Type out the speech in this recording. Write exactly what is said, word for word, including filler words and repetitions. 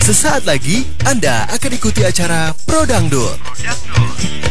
Sesaat lagi Anda akan ikuti acara Pro Dangdut.